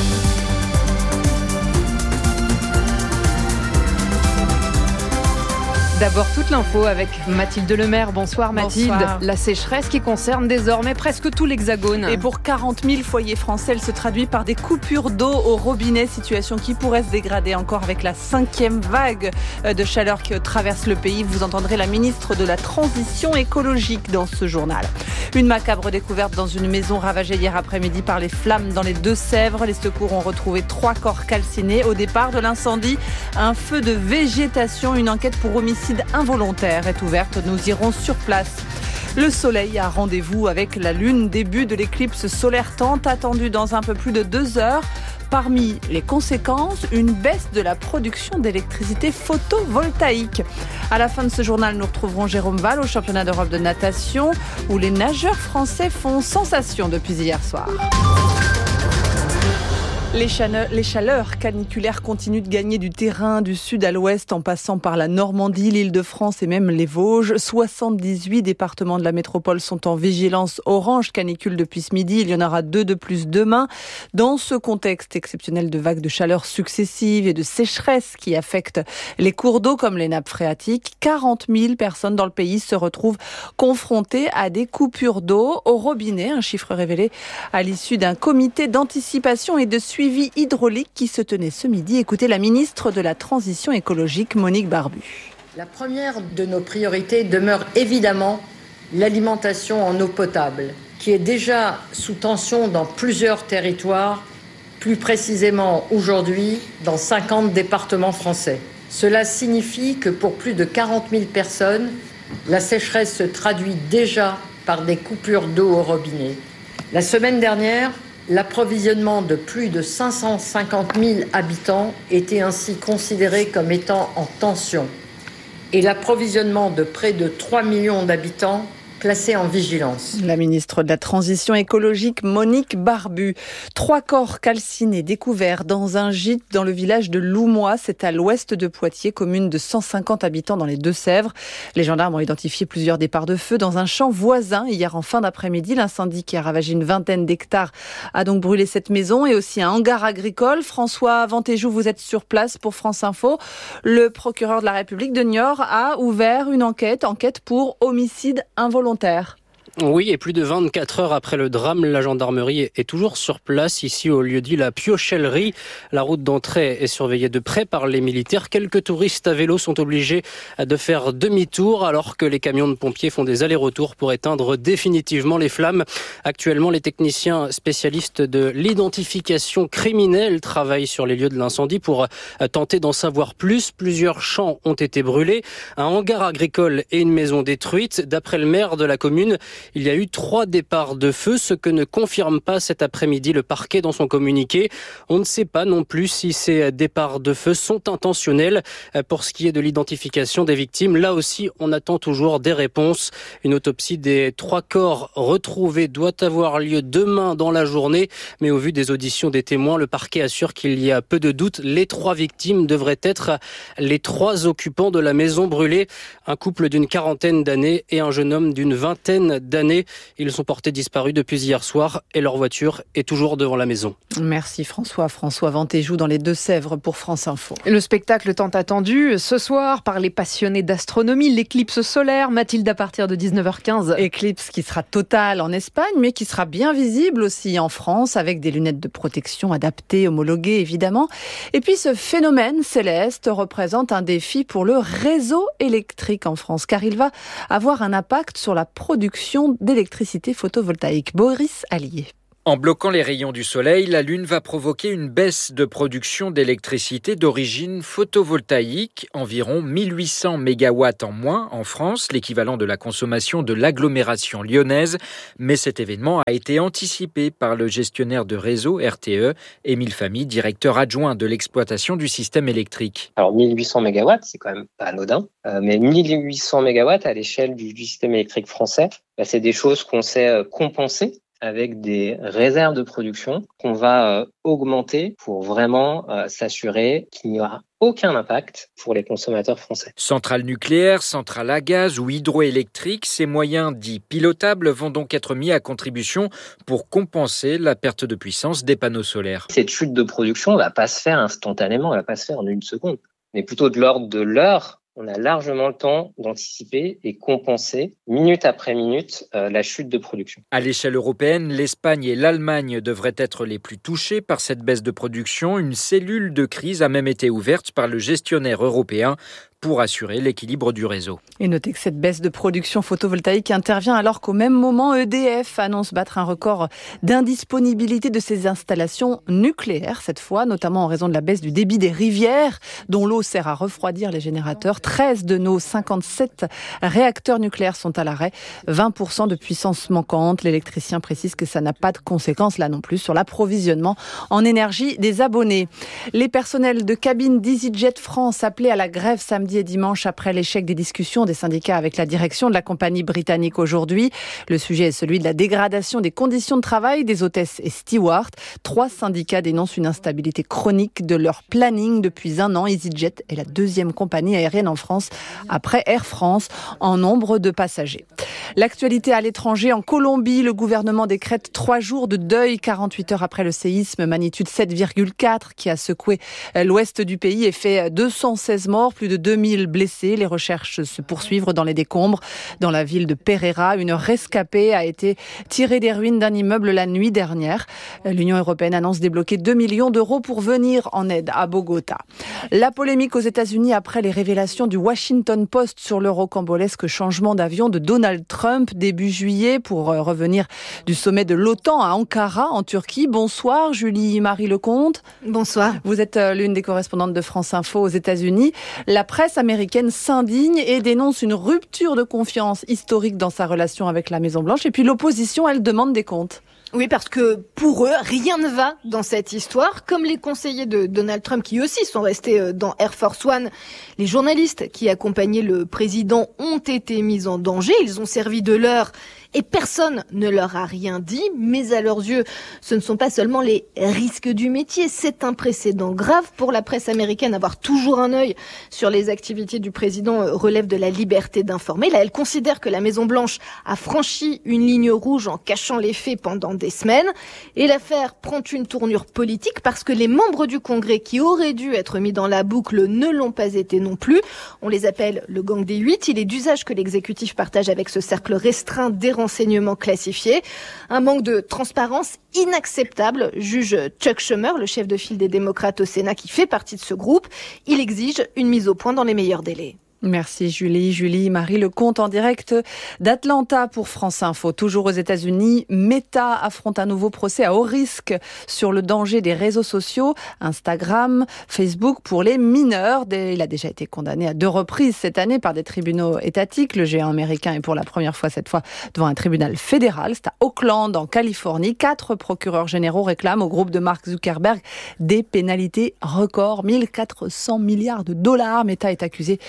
D'abord, toute l'info avec Mathilde Lemaire. Bonsoir Mathilde. Bonsoir. La sécheresse qui concerne désormais presque tout l'Hexagone. Et pour 40 000 foyers français, elle se traduit par des coupures d'eau au robinet, situation qui pourrait se dégrader encore avec la 5e vague de chaleur qui traverse le pays. Vous entendrez la ministre de la Transition écologique dans ce journal. Une macabre découverte dans une maison ravagée hier après-midi par les flammes dans les Deux-Sèvres. Les secours ont retrouvé 3 corps calcinés. Au départ de l'incendie, un feu de végétation, une enquête pour homicide involontaire est ouverte. Nous irons sur place. Le soleil a rendez-vous avec la lune. Début de l'éclipse solaire tant attendue dans un peu plus de 2 heures. Parmi les conséquences, une baisse de la production d'électricité photovoltaïque. À la fin de ce journal, nous retrouverons Jérôme Val au championnat d'Europe de natation où les nageurs français font sensation depuis hier soir. Les chaleurs caniculaires continuent de gagner du terrain du sud à l'ouest en passant par la Normandie, l'Île-de-France et même les Vosges. 78 départements de la métropole sont en vigilance orange canicule depuis ce midi. Il y en aura 2 de plus demain. Dans ce contexte exceptionnel de vagues de chaleur successives et de sécheresse qui affectent les cours d'eau comme les nappes phréatiques, 40 000 personnes dans le pays se retrouvent confrontées à des coupures d'eau au robinet. Un chiffre révélé à l'issue d'un comité d'anticipation et de suivi hydraulique qui se tenait ce midi. Écoutez la ministre de la Transition écologique, Monique Barbu. La première de nos priorités demeure évidemment l'alimentation en eau potable, qui est déjà sous tension dans plusieurs territoires, plus précisément aujourd'hui dans 50 départements français. Cela signifie que pour plus de 40 000 personnes, la sécheresse se traduit déjà par des coupures d'eau au robinet. La semaine dernière, l'approvisionnement de plus de 550 000 habitants était ainsi considéré comme étant en tension et l'approvisionnement de près de 3 millions d'habitants placé en vigilance. La ministre de la Transition écologique, Monique Barbu. 3 corps calcinés découverts dans un gîte dans le village de Loumois. C'est à l'ouest de Poitiers, commune de 150 habitants dans les Deux-Sèvres. Les gendarmes ont identifié plusieurs départs de feu dans un champ voisin. Hier en fin d'après-midi, l'incendie qui a ravagé une vingtaine d'hectares a donc brûlé cette maison et aussi un hangar agricole. François Ventéjou, vous êtes sur place pour France Info. Le procureur de la République de Niort a ouvert une enquête pour homicide involontaire. Oui, et plus de 24 heures après le drame, la gendarmerie est toujours sur place, ici au lieu-dit la Piochellerie. La route d'entrée est surveillée de près par les militaires. Quelques touristes à vélo sont obligés de faire demi-tour alors que les camions de pompiers font des allers-retours pour éteindre définitivement les flammes. Actuellement, les techniciens spécialistes de l'identification criminelle travaillent sur les lieux de l'incendie pour tenter d'en savoir plus. Plusieurs champs ont été brûlés, un hangar agricole et une maison détruite. D'après le maire de la commune, il y a eu 3 départs de feu, ce que ne confirme pas cet après-midi le parquet dans son communiqué. On ne sait pas non plus si ces départs de feu sont intentionnels. Pour ce qui est de l'identification des victimes, là aussi, on attend toujours des réponses. Une autopsie des 3 corps retrouvés doit avoir lieu demain dans la journée. Mais au vu des auditions des témoins, le parquet assure qu'il y a peu de doute. Les 3 victimes devraient être les 3 occupants de la maison brûlée. Un couple d'une 40aine d'années et un jeune homme d'une 20aine d'années. d'années. Ils sont portés disparus depuis hier soir et leur voiture est toujours devant la maison. Merci François Ventéjou dans les Deux-Sèvres pour France Info. Le spectacle tant attendu ce soir par les passionnés d'astronomie, l'éclipse solaire. Mathilde, à partir de 19h15. Éclipse qui sera totale en Espagne, mais qui sera bien visible aussi en France, avec des lunettes de protection adaptées, homologuées évidemment. Et puis ce phénomène céleste représente un défi pour le réseau électrique en France, car il va avoir un impact sur la production d'électricité photovoltaïque. Boris Allier. En bloquant les rayons du soleil, la Lune va provoquer une baisse de production d'électricité d'origine photovoltaïque, environ 1800 MW en moins en France, l'équivalent de la consommation de l'agglomération lyonnaise. Mais cet événement a été anticipé par le gestionnaire de réseau RTE, Émile Famille, directeur adjoint de l'exploitation du système électrique. Alors 1800 MW, c'est quand même pas anodin, mais 1800 MW à l'échelle du système électrique français, c'est des choses qu'on sait compenser avec des réserves de production qu'on va augmenter pour vraiment s'assurer qu'il n'y aura aucun impact pour les consommateurs français. Centrales nucléaires, centrales à gaz ou hydroélectriques, ces moyens dits pilotables vont donc être mis à contribution pour compenser la perte de puissance des panneaux solaires. Cette chute de production ne va pas se faire instantanément, elle ne va pas se faire en une seconde, mais plutôt de l'ordre de l'heure. On a largement le temps d'anticiper et compenser, minute après minute, la chute de production. À l'échelle européenne, l'Espagne et l'Allemagne devraient être les plus touchées par cette baisse de production. Une cellule de crise a même été ouverte par le gestionnaire européen pour assurer l'équilibre du réseau. Et notez que cette baisse de production photovoltaïque intervient alors qu'au même moment, EDF annonce battre un record d'indisponibilité de ses installations nucléaires, cette fois, notamment en raison de la baisse du débit des rivières, dont l'eau sert à refroidir les générateurs. 13 de nos 57 réacteurs nucléaires sont à l'arrêt, 20% de puissance manquante. L'électricien précise que ça n'a pas de conséquences, là non plus, sur l'approvisionnement en énergie des abonnés. Les personnels de cabine d'EasyJet France appelés à la grève samedi et dimanche après l'échec des discussions des syndicats avec la direction de la compagnie britannique aujourd'hui. Le sujet est celui de la dégradation des conditions de travail des hôtesses et stewards. 3 syndicats dénoncent une instabilité chronique de leur planning depuis un an. EasyJet est la deuxième compagnie aérienne en France après Air France en nombre de passagers. L'actualité à l'étranger, en Colombie, le gouvernement décrète 3 jours de deuil 48 heures après le séisme magnitude 7,4 qui a secoué l'ouest du pays et fait 216 morts, plus de 2000 blessés. Les recherches se poursuivent dans les décombres. Dans la ville de Pereira, une rescapée a été tirée des ruines d'un immeuble la nuit dernière. L'Union européenne annonce débloquer 2 millions d'euros pour venir en aide à Bogota. La polémique aux États-Unis après les révélations du Washington Post sur le rocambolesque changement d'avion de Donald Trump début juillet pour revenir du sommet de l'OTAN à Ankara en Turquie. Bonsoir Julie-Marie Lecomte. Bonsoir. Vous êtes l'une des correspondantes de France Info aux États-Unis. La presse américaine s'indigne et dénonce une rupture de confiance historique dans sa relation avec la Maison-Blanche. Et puis l'opposition, elle demande des comptes. Oui, parce que pour eux, rien ne va dans cette histoire. Comme les conseillers de Donald Trump qui aussi sont restés dans Air Force One, les journalistes qui accompagnaient le président ont été mis en danger. Ils ont servi de leurre et personne ne leur a rien dit. Mais à leurs yeux, ce ne sont pas seulement les risques du métier. C'est un précédent grave pour la presse américaine. Avoir toujours un œil sur les activités du président relève de la liberté d'informer. Là, elle considère que la Maison-Blanche a franchi une ligne rouge en cachant les faits pendant des semaines. Et l'affaire prend une tournure politique parce que les membres du Congrès qui auraient dû être mis dans la boucle ne l'ont pas été non plus. On les appelle le gang des 8. Il est d'usage que l'exécutif partage avec ce cercle restreint des renseignements classifiés. Un manque de transparence inacceptable, juge Chuck Schumer, le chef de file des démocrates au Sénat qui fait partie de ce groupe. Il exige une mise au point dans les meilleurs délais. Merci Julie-Marie Lecomte en direct d'Atlanta pour France Info. Toujours aux États-Unis, Meta affronte un nouveau procès à haut risque sur le danger des réseaux sociaux, Instagram, Facebook pour les mineurs. Il a déjà été condamné à 2 reprises cette année par des tribunaux étatiques. Le géant américain est pour la première fois cette fois devant un tribunal fédéral. C'est à Oakland, en Californie. 4 procureurs généraux réclament au groupe de Mark Zuckerberg des pénalités records, 1400 milliards de dollars. Meta est accusé d'avoir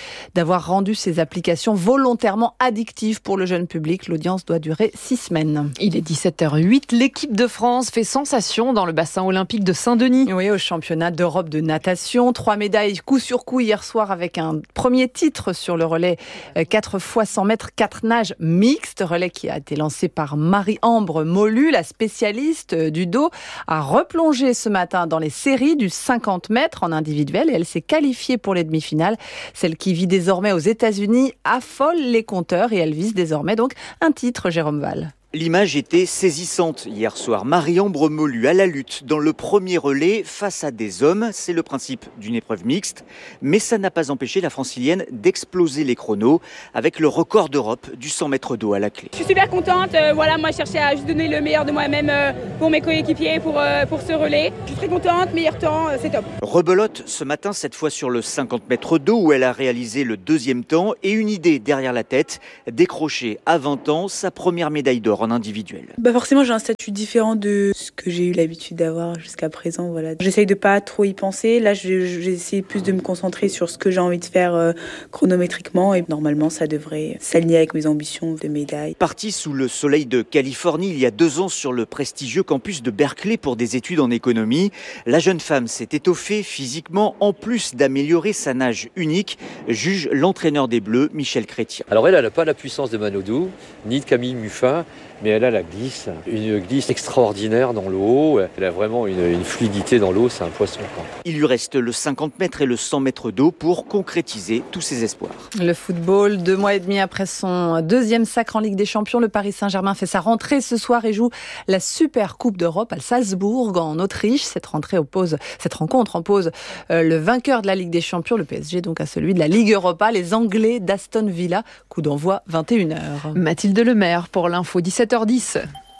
d'avoir rendu ces applications volontairement addictives pour le jeune public. L'audience doit durer 6 semaines. Il est 17h08. L'équipe de France fait sensation dans le bassin olympique de Saint-Denis. Oui, au championnat d'Europe de natation. 3 médailles coup sur coup hier soir avec un premier titre sur le relais 4 x 100 mètres, 4 nages mixtes. Relais qui a été lancé par Marie-Ambre Molu, la spécialiste du dos, a replongé ce matin dans les séries du 50 mètres en individuel et elle s'est qualifiée pour les demi-finales. Celle qui vit désormais aux États-Unis affole les compteurs et elle vise désormais donc un titre, Jérôme Val. L'image était saisissante hier soir. Marie-Ambre Molu à la lutte dans le premier relais face à des hommes. C'est le principe d'une épreuve mixte. Mais ça n'a pas empêché la francilienne d'exploser les chronos avec le record d'Europe du 100 mètres d'eau à la clé. Je suis super contente. Moi, je cherchais à juste donner le meilleur de moi-même pour mes coéquipiers, pour ce relais. Je suis très contente, meilleur temps, c'est top. Rebelote ce matin, cette fois sur le 50 mètres d'eau où elle a réalisé le 2e temps et une idée derrière la tête, décrocher à 20 ans sa première médaille d'or en individuel. Forcément, j'ai un statut différent de ce que j'ai eu l'habitude d'avoir jusqu'à présent. Voilà. J'essaye de pas trop y penser. Là, j'essaie plus de me concentrer sur ce que j'ai envie de faire chronométriquement et normalement, ça devrait s'aligner avec mes ambitions de médaille. Partie sous le soleil de Californie il y a 2 ans sur le prestigieux campus de Berkeley pour des études en économie, la jeune femme s'est étoffée physiquement en plus d'améliorer sa nage unique, juge l'entraîneur des Bleus, Michel Chrétien. Alors elle n'a pas la puissance de Manodou, ni de Camille Muffin, mais elle a la glisse, une glisse extraordinaire dans l'eau. Elle a vraiment une fluidité dans l'eau, c'est un poisson. Il lui reste le 50 mètres et le 100 mètres d'eau pour concrétiser tous ses espoirs. Le football, 2 mois et demi après son 2e sacre en Ligue des Champions, le Paris Saint-Germain fait sa rentrée ce soir et joue la Super Coupe d'Europe à Salzbourg en Autriche. Cette rencontre oppose le vainqueur de la Ligue des Champions, le PSG, donc à celui de la Ligue Europa, les Anglais d'Aston Villa. Coup d'envoi 21h. Mathilde Lemaire pour l'info 17h10.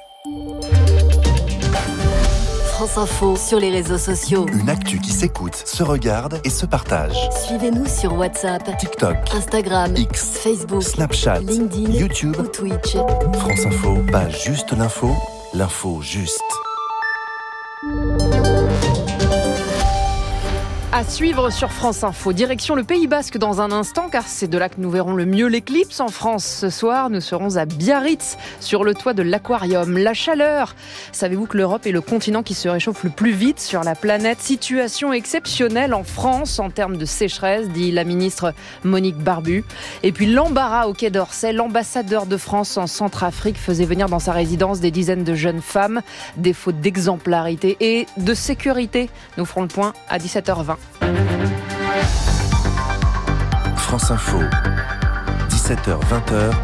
France Info sur les réseaux sociaux. Une actu qui s'écoute, se regarde et se partage. Suivez-nous sur WhatsApp, TikTok, Instagram, X, Facebook, Snapchat, LinkedIn, YouTube ou Twitch. France Info, pas juste l'info, l'info juste. À suivre sur France Info. Direction le Pays Basque dans un instant, car c'est de là que nous verrons le mieux l'éclipse en France. Ce soir, nous serons à Biarritz, sur le toit de l'aquarium. La chaleur. Savez-vous que l'Europe est le continent qui se réchauffe le plus vite sur la planète? Situation exceptionnelle en France en termes de sécheresse, dit la ministre Monique Barbu. Et puis l'embarras au Quai d'Orsay. L'ambassadeur de France en Centrafrique faisait venir dans sa résidence des dizaines de jeunes femmes. Défaut d'exemplarité et de sécurité. Nous ferons le point à 17h20. France Info, 17h-20h,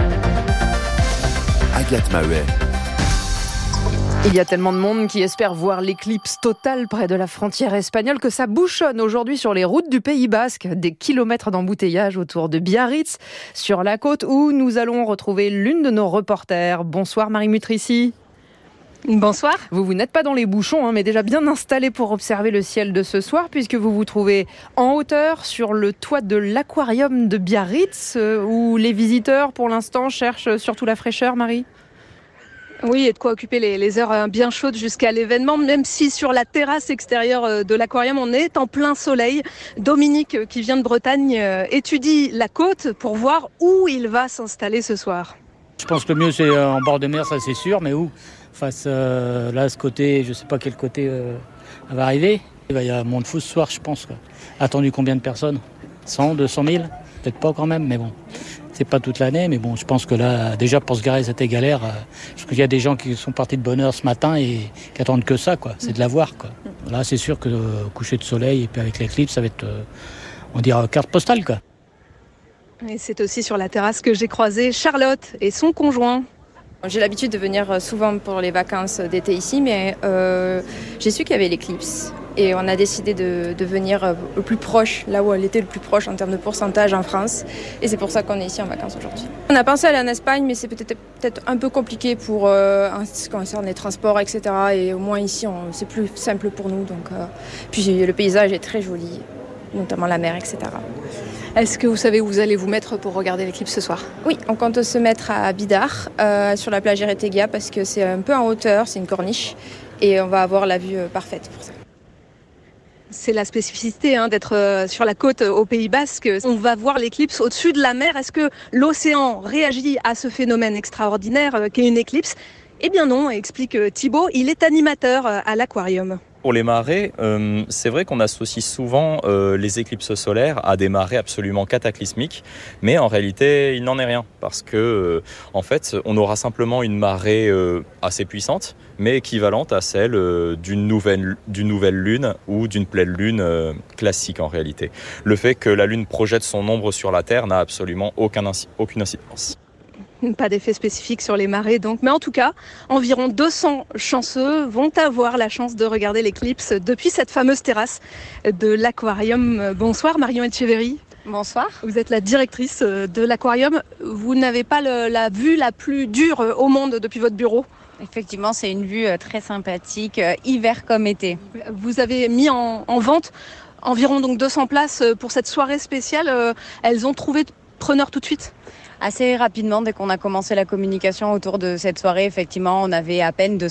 Agathe Maheuet. Il y a tellement de monde qui espère voir l'éclipse totale près de la frontière espagnole que ça bouchonne aujourd'hui sur les routes du Pays Basque. Des kilomètres d'embouteillage autour de Biarritz, sur la côte où nous allons retrouver l'une de nos reporters. Bonsoir Marie Mutrici. Bonsoir. Vous n'êtes pas dans les bouchons, mais déjà bien installé pour observer le ciel de ce soir, puisque vous vous trouvez en hauteur sur le toit de l'aquarium de Biarritz, où les visiteurs, pour l'instant, cherchent surtout la fraîcheur, Marie ? Oui, et de quoi occuper les heures bien chaudes jusqu'à l'événement, même si sur la terrasse extérieure de l'aquarium, on est en plein soleil. Dominique, qui vient de Bretagne, étudie la côte pour voir où il va s'installer ce soir. Je pense que le mieux, c'est en bord de mer, ça c'est sûr, mais où ? Face là, ce côté, je ne sais pas quel côté va arriver. Il va y avoir monde fou ce soir, je pense. Attendu combien de personnes ? 100, 200 000 ? Peut-être pas quand même, mais bon. C'est pas toute l'année, mais bon, je pense que là, déjà pour se garer, c'était galère. Parce qu'il y a des gens qui sont partis de bonne heure ce matin et qui attendent que ça, quoi. C'est de la voir, quoi. Là, c'est sûr que coucher de soleil et puis avec l'éclipse, ça va être, on dirait, carte postale, quoi. Et c'est aussi sur la terrasse que j'ai croisé Charlotte et son conjoint. J'ai l'habitude de venir souvent pour les vacances d'été ici, mais j'ai su qu'il y avait l'éclipse. Et on a décidé de venir le plus proche, là où elle était le plus proche en termes de pourcentage en France. Et c'est pour ça qu'on est ici en vacances aujourd'hui. On a pensé aller en Espagne, mais c'est peut-être un peu compliqué pour en ce qui concerne les transports, etc. Et au moins ici, c'est plus simple pour nous. Donc, puis le paysage est très joli, notamment la mer, etc. Est-ce que vous savez où vous allez vous mettre pour regarder l'éclipse ce soir ? Oui, on compte se mettre à Bidart, sur la plage Eretegia, parce que c'est un peu en hauteur, c'est une corniche, et on va avoir la vue parfaite pour ça. C'est la spécificité d'être sur la côte au Pays Basque. On va voir l'éclipse au-dessus de la mer. Est-ce que l'océan réagit à ce phénomène extraordinaire qu'est une éclipse ? Eh bien non, explique Thibaut, il est animateur à l'aquarium. Pour les marées, c'est vrai qu'on associe souvent les éclipses solaires à des marées absolument cataclysmiques, mais en réalité, il n'en est rien, parce que en fait, on aura simplement une marée assez puissante, mais équivalente à celle d'une nouvelle lune ou d'une pleine lune classique en réalité. Le fait que la lune projette son ombre sur la Terre n'a absolument aucune incidence. Pas d'effet spécifique sur les marées donc, mais en tout cas, environ 200 chanceux vont avoir la chance de regarder l'éclipse depuis cette fameuse terrasse de l'aquarium. Bonsoir Marion Etcheverry. Bonsoir. Vous êtes la directrice de l'aquarium. Vous n'avez pas la vue la plus dure au monde depuis votre bureau ? Effectivement, c'est une vue très sympathique, hiver comme été. Vous avez mis en vente environ donc 200 places pour cette soirée spéciale. Elles ont trouvé preneur tout de suite ? Assez rapidement, dès qu'on a commencé la communication autour de cette soirée, effectivement, on avait à peine 200